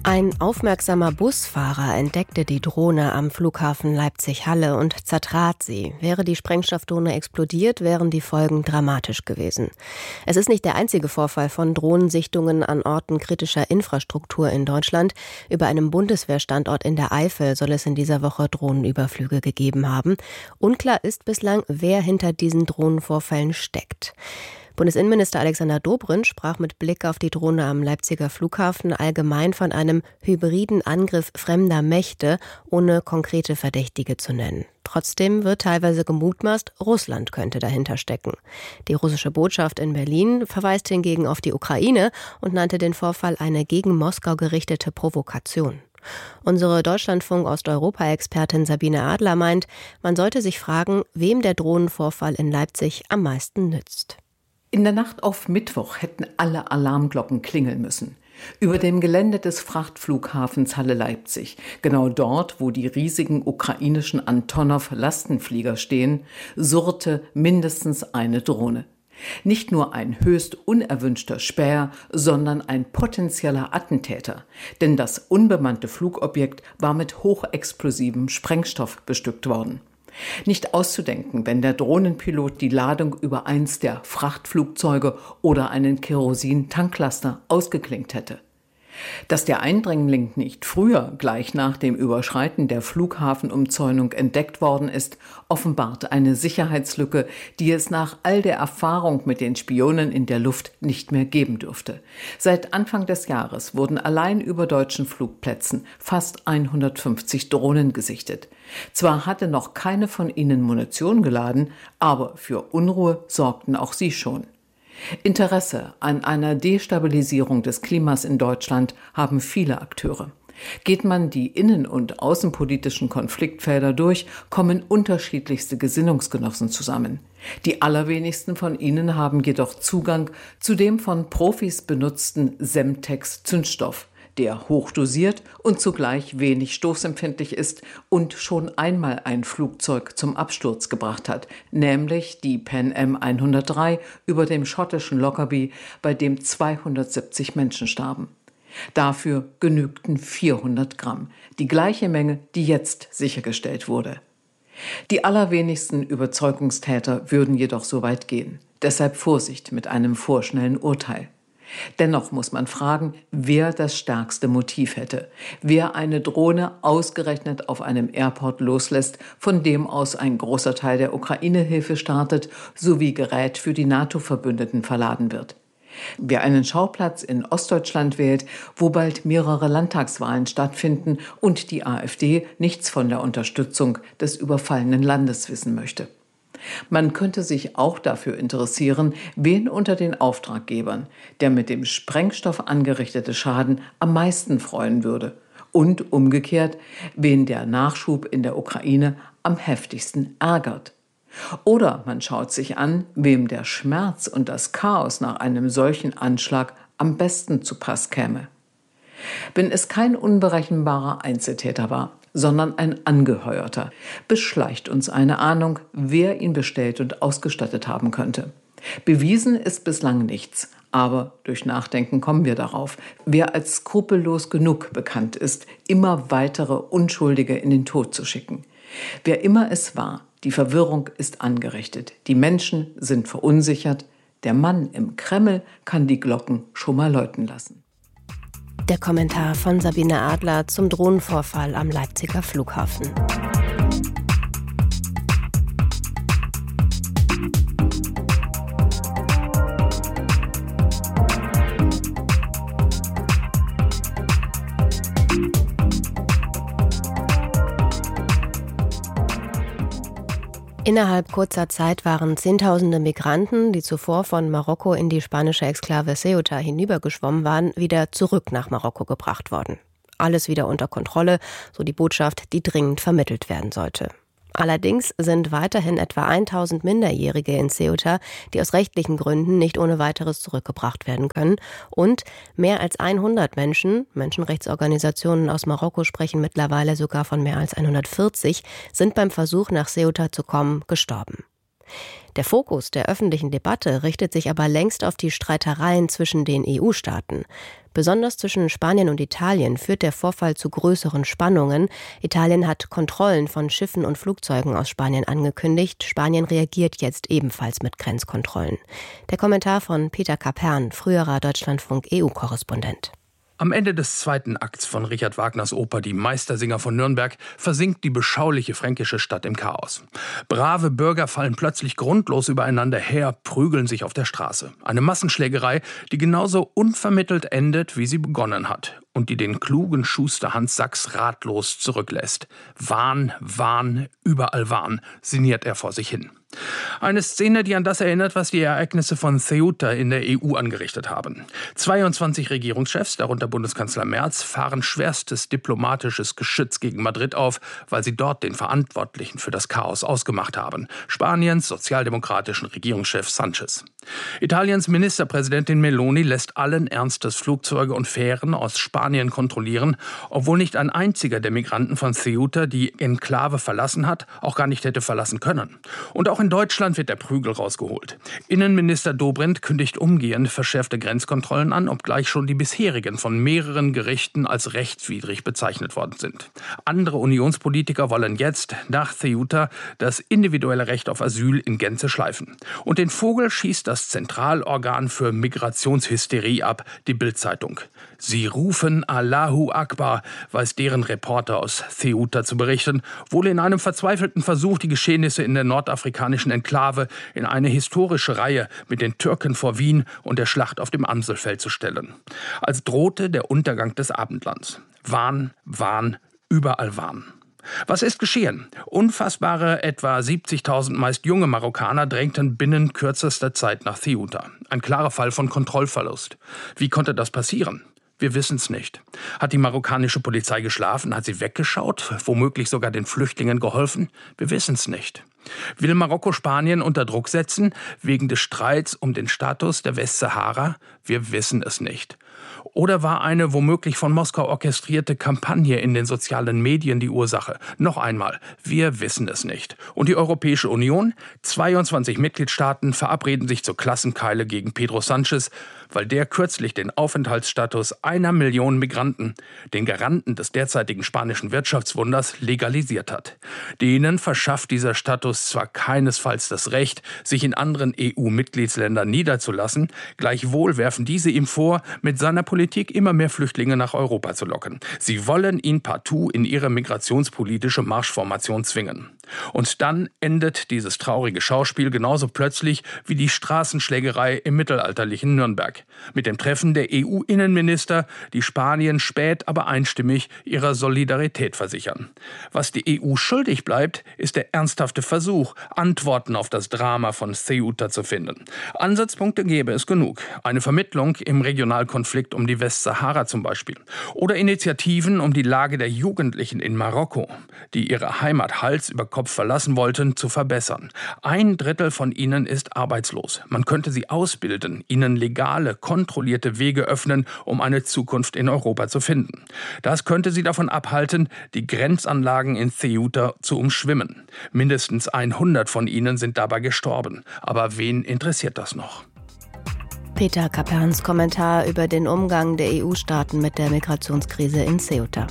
Ein aufmerksamer Busfahrer entdeckte die Drohne am Flughafen Leipzig-Halle und zertrat sie. Wäre die Sprengstoffdrohne explodiert, wären die Folgen dramatisch gewesen. Es ist nicht der einzige Vorfall von Drohnensichtungen an Orten kritischer Infrastruktur in Deutschland. Über einem Bundeswehrstandort in der Eifel soll es in dieser Woche Drohnenüberflüge gegeben haben. Unklar ist bislang, wer hinter diesen Drohnenvorfällen steckt. Bundesinnenminister Alexander Dobrindt sprach mit Blick auf die Drohne am Leipziger Flughafen allgemein von einem hybriden Angriff fremder Mächte, ohne konkrete Verdächtige zu nennen. Trotzdem wird teilweise gemutmaßt, Russland könnte dahinter stecken. Die russische Botschaft in Berlin verweist hingegen auf die Ukraine und nannte den Vorfall eine gegen Moskau gerichtete Provokation. Unsere Deutschlandfunk-Osteuropa-Expertin Sabine Adler meint, man sollte sich fragen, wem der Drohnenvorfall in Leipzig am meisten nützt. In der Nacht auf Mittwoch hätten alle Alarmglocken klingeln müssen. Über dem Gelände des Frachtflughafens Halle-Leipzig, genau dort, wo die riesigen ukrainischen Antonov-Lastenflieger stehen, surrte mindestens eine Drohne. Nicht nur ein höchst unerwünschter Späher, sondern ein potenzieller Attentäter. Denn das unbemannte Flugobjekt war mit hochexplosivem Sprengstoff bestückt worden. Nicht auszudenken, wenn der Drohnenpilot die Ladung über eins der Frachtflugzeuge oder einen Kerosin-Tanklaster ausgeklinkt hätte. Dass der Eindringling nicht früher, gleich nach dem Überschreiten der Flughafenumzäunung entdeckt worden ist, offenbart eine Sicherheitslücke, die es nach all der Erfahrung mit den Spionen in der Luft nicht mehr geben dürfte. Seit Anfang des Jahres wurden allein über deutschen Flugplätzen fast 150 Drohnen gesichtet. Zwar hatte noch keine von ihnen Munition geladen, aber für Unruhe sorgten auch sie schon. Interesse an einer Destabilisierung des Klimas in Deutschland haben viele Akteure. Geht man die innen- und außenpolitischen Konfliktfelder durch, kommen unterschiedlichste Gesinnungsgenossen zusammen. Die allerwenigsten von ihnen haben jedoch Zugang zu dem von Profis benutzten Semtex-Zündstoff, der hochdosiert und zugleich wenig stoßempfindlich ist und schon einmal ein Flugzeug zum Absturz gebracht hat, nämlich die Pan Am 103 über dem schottischen Lockerbie, bei dem 270 Menschen starben. Dafür genügten 400 Gramm, die gleiche Menge, die jetzt sichergestellt wurde. Die allerwenigsten Überzeugungstäter würden jedoch so weit gehen. Deshalb Vorsicht mit einem vorschnellen Urteil. Dennoch muss man fragen, wer das stärkste Motiv hätte. Wer eine Drohne ausgerechnet auf einem Airport loslässt, von dem aus ein großer Teil der Ukraine-Hilfe startet, sowie Gerät für die NATO-Verbündeten verladen wird. Wer einen Schauplatz in Ostdeutschland wählt, wo bald mehrere Landtagswahlen stattfinden und die AfD nichts von der Unterstützung des überfallenen Landes wissen möchte. Man könnte sich auch dafür interessieren, wen unter den Auftraggebern der mit dem Sprengstoff angerichtete Schaden am meisten freuen würde und umgekehrt, wen der Nachschub in der Ukraine am heftigsten ärgert. Oder man schaut sich an, wem der Schmerz und das Chaos nach einem solchen Anschlag am besten zu Pass käme. Wenn es kein unberechenbarer Einzeltäter war, sondern ein Angeheuerter, beschleicht uns eine Ahnung, wer ihn bestellt und ausgestattet haben könnte. Bewiesen ist bislang nichts, aber durch Nachdenken kommen wir darauf, wer als skrupellos genug bekannt ist, immer weitere Unschuldige in den Tod zu schicken. Wer immer es war, die Verwirrung ist angerichtet, die Menschen sind verunsichert, der Mann im Kreml kann die Glocken schon mal läuten lassen. Der Kommentar von Sabine Adler zum Drohnenvorfall am Leipziger Flughafen. Innerhalb kurzer Zeit waren Zehntausende Migranten, die zuvor von Marokko in die spanische Exklave Ceuta hinübergeschwommen waren, wieder zurück nach Marokko gebracht worden. Alles wieder unter Kontrolle, so die Botschaft, die dringend vermittelt werden sollte. Allerdings sind weiterhin etwa 1000 Minderjährige in Ceuta, die aus rechtlichen Gründen nicht ohne weiteres zurückgebracht werden können. Und mehr als 100 Menschen, Menschenrechtsorganisationen aus Marokko sprechen mittlerweile sogar von mehr als 140, sind beim Versuch, nach Ceuta zu kommen, gestorben. Der Fokus der öffentlichen Debatte richtet sich aber längst auf die Streitereien zwischen den EU-Staaten. Besonders zwischen Spanien und Italien führt der Vorfall zu größeren Spannungen. Italien hat Kontrollen von Schiffen und Flugzeugen aus Spanien angekündigt. Spanien reagiert jetzt ebenfalls mit Grenzkontrollen. Der Kommentar von Peter Kapern, früherer Deutschlandfunk-EU-Korrespondent. Am Ende des zweiten Akts von Richard Wagners Oper Die Meistersinger von Nürnberg versinkt die beschauliche fränkische Stadt im Chaos. Brave Bürger fallen plötzlich grundlos übereinander her, prügeln sich auf der Straße. Eine Massenschlägerei, die genauso unvermittelt endet, wie sie begonnen hat und die den klugen Schuster Hans Sachs ratlos zurücklässt. Wahn, Wahn, überall Wahn, sinniert er vor sich hin. Eine Szene, die an das erinnert, was die Ereignisse von Ceuta in der EU angerichtet haben. 22 Regierungschefs, darunter Bundeskanzler Merz, fahren schwerstes diplomatisches Geschütz gegen Madrid auf, weil sie dort den Verantwortlichen für das Chaos ausgemacht haben. Spaniens sozialdemokratischen Regierungschef Sanchez. Italiens Ministerpräsidentin Meloni lässt allen Ernstes Flugzeuge und Fähren aus Spanien kontrollieren, obwohl nicht ein einziger der Migranten von Ceuta die Enklave verlassen hat, auch gar nicht hätte verlassen können. Und auch in Deutschland wird der Prügel rausgeholt. Innenminister Dobrindt kündigt umgehend verschärfte Grenzkontrollen an, obgleich schon die bisherigen von mehreren Gerichten als rechtswidrig bezeichnet worden sind. Andere Unionspolitiker wollen jetzt, nach Ceuta, das individuelle Recht auf Asyl in Gänze schleifen. Und den Vogel schießt das Zentralorgan für Migrationshysterie ab, die Bild-Zeitung. Sie rufen Allahu Akbar, weiß deren Reporter aus Ceuta zu berichten, wohl in einem verzweifelten Versuch, die Geschehnisse in der nordafrikanischen Enklave in eine historische Reihe mit den Türken vor Wien und der Schlacht auf dem Amselfeld zu stellen. Als drohte der Untergang des Abendlands. Wahn, Wahn, überall Wahn. Was ist geschehen? Unfassbare etwa 70.000 meist junge Marokkaner drängten binnen kürzester Zeit nach Ceuta. Ein klarer Fall von Kontrollverlust. Wie konnte das passieren? Wir wissen es nicht. Hat die marokkanische Polizei geschlafen? Hat sie weggeschaut? Womöglich sogar den Flüchtlingen geholfen? Wir wissen es nicht. Will Marokko Spanien unter Druck setzen, wegen des Streits um den Status der Westsahara? Wir wissen es nicht. Oder war eine womöglich von Moskau orchestrierte Kampagne in den sozialen Medien die Ursache? Noch einmal, wir wissen es nicht. Und die Europäische Union? 22 Mitgliedstaaten verabreden sich zur Klassenkeile gegen Pedro Sánchez, weil der kürzlich den Aufenthaltsstatus 1 Million Migranten, den Garanten des derzeitigen spanischen Wirtschaftswunders, legalisiert hat. Denen verschafft dieser Status zwar keinesfalls das Recht, sich in anderen EU-Mitgliedsländern niederzulassen, gleichwohl werfen diese ihm vor, mit seiner Politik immer mehr Flüchtlinge nach Europa zu locken. Sie wollen ihn partout in ihre migrationspolitische Marschformation zwingen. Und dann endet dieses traurige Schauspiel genauso plötzlich wie die Straßenschlägerei im mittelalterlichen Nürnberg. Mit dem Treffen der EU-Innenminister, die Spanien spät, aber einstimmig ihrer Solidarität versichern. Was die EU schuldig bleibt, ist der ernsthafte Versuch, Antworten auf das Drama von Ceuta zu finden. Ansatzpunkte gäbe es genug. Eine Vermittlung im Regionalkonflikt um die Westsahara zum Beispiel. Oder Initiativen, um die Lage der Jugendlichen in Marokko, die ihre Heimat Hals über Kopf verlassen wollten, zu verbessern. 1/3 von ihnen ist arbeitslos. Man könnte sie ausbilden, ihnen legale, kontrollierte Wege öffnen, um eine Zukunft in Europa zu finden. Das könnte sie davon abhalten, die Grenzanlagen in Ceuta zu umschwimmen. Mindestens 100 von ihnen sind dabei gestorben. Aber wen interessiert das noch? Peter Kaperns Kommentar über den Umgang der EU-Staaten mit der Migrationskrise in Ceuta.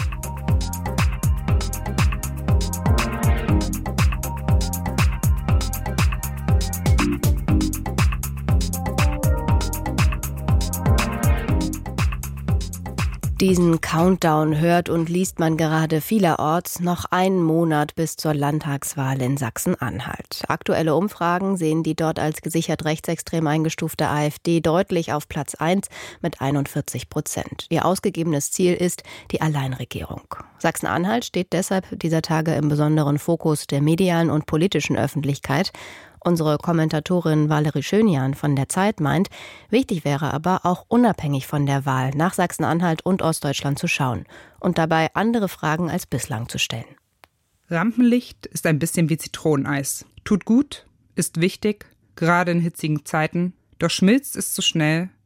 Diesen Countdown hört und liest man gerade vielerorts. Noch einen Monat bis zur Landtagswahl in Sachsen-Anhalt. Aktuelle Umfragen sehen die dort als gesichert rechtsextrem eingestufte AfD deutlich auf Platz 1 mit 41%. Ihr ausgegebenes Ziel ist die Alleinregierung. Sachsen-Anhalt steht deshalb dieser Tage im besonderen Fokus der medialen und politischen Öffentlichkeit. Unsere Kommentatorin Valerie Schönjan von der Zeit meint, wichtig wäre aber auch unabhängig von der Wahl nach Sachsen-Anhalt und Ostdeutschland zu schauen und dabei andere Fragen als bislang zu stellen. Rampenlicht ist ein bisschen wie Zitroneneis. Tut gut, ist wichtig, gerade in hitzigen Zeiten, doch schmilzt es zu schnell,